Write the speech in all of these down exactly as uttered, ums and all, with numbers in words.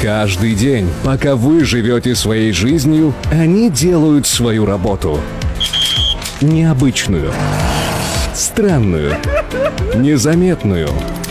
Каждый день, пока вы живете своей жизнью, они делают свою работу. Необычную, странную, незаметную.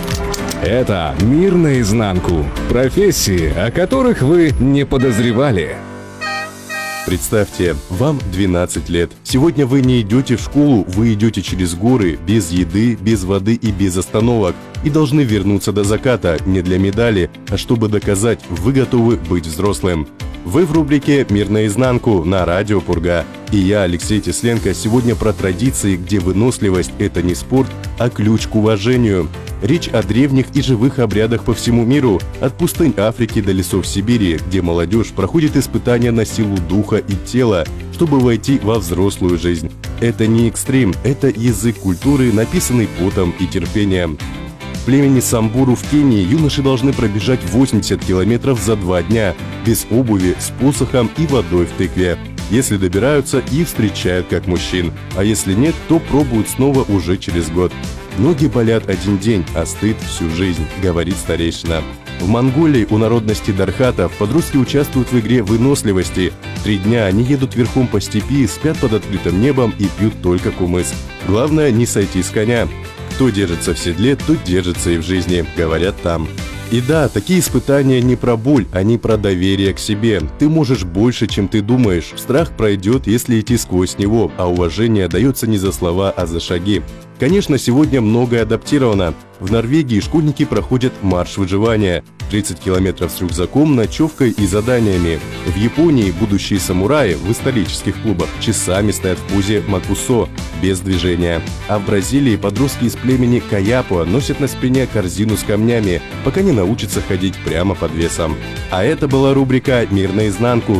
Это «Мир наизнанку». Профессии, о которых вы не подозревали. Представьте, вам двенадцать лет. Сегодня вы не идете в школу, вы идете через горы, без еды, без воды и без остановок. И должны вернуться до заката не для медали, а чтобы доказать, вы готовы быть взрослым. Вы в рубрике «Мир наизнанку» на радио Пурга. И я, Алексей Тесленко, сегодня про традиции, где выносливость – это не спорт, а ключ к уважению. Речь о древних и живых обрядах по всему миру, от пустынь Африки до лесов Сибири, где молодежь проходит испытания на силу духа и тела, чтобы войти во взрослую жизнь. Это не экстрим, это язык культуры, написанный потом и терпением. В племени Самбуру в Кении юноши должны пробежать восемьдесят километров за два дня, без обуви, с посохом и водой в тыкве. Если добираются, их встречают как мужчин, а если нет, то пробуют снова уже через год. Ноги болят один день, а стыд всю жизнь, говорит старейшина. В Монголии у народности дархатов подростки участвуют в игре выносливости. Три дня они едут верхом по степи, спят под открытым небом и пьют только кумыс. Главное не сойти с коня. Кто держится в седле, тот держится и в жизни, говорят там. И да, такие испытания не про боль, они про доверие к себе. Ты можешь больше, чем ты думаешь. Страх пройдет, если идти сквозь него, а уважение дается не за слова, а за шаги. Конечно, сегодня многое адаптировано. В Норвегии школьники проходят марш выживания. тридцать километров с рюкзаком, ночевкой и заданиями. В Японии будущие самураи в исторических клубах часами стоят в позе макусо, без движения. А в Бразилии подростки из племени Каяпуа носят на спине корзину с камнями, пока не научатся ходить прямо под весом. А это была рубрика «Мир наизнанку».